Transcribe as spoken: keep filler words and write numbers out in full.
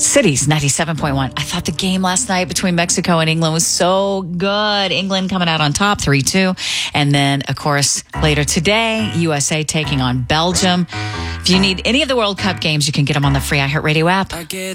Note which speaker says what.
Speaker 1: Cities, ninety-seven point one. I thought the game last night between Mexico and England was so good. England coming out on top, three two. And then, of course, later today, U S A taking on Belgium. If you need any of the World Cup games, you can get them on the free iHeartRadio app.